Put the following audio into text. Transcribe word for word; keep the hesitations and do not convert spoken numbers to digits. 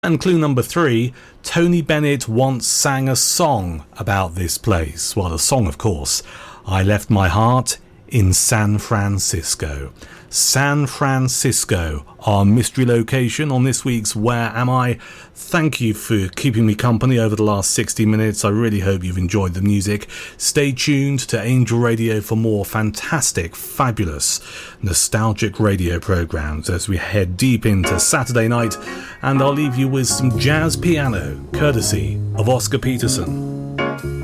And clue number three, Tony Bennett once sang a song about this place. Well, a song, of course. I left my heart in San Francisco. San Francisco, our mystery location on this week's Where Am I? Thank you for keeping me company over the last sixty minutes. I really hope you've enjoyed the music. Stay tuned to Angel Radio for more fantastic, fabulous, nostalgic radio programs as we head deep into Saturday night, and I'll leave you with some jazz piano, courtesy of Oscar Peterson.